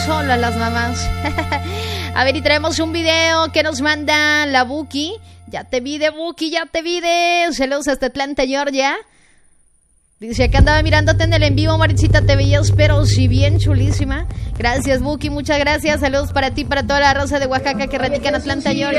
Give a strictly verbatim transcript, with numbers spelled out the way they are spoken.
Solo a las mamás. A ver, y traemos un video que nos manda la Buki. Ya te vi de Buki, ya te vi de... Saludos hasta Atlanta, Georgia. Dice, acá andaba mirándote en el en vivo, Maritcita, te veías, pero si bien chulísima. Gracias, Buki, muchas gracias. Saludos para ti, para toda la raza de Oaxaca que radica en Atlanta, Georgia.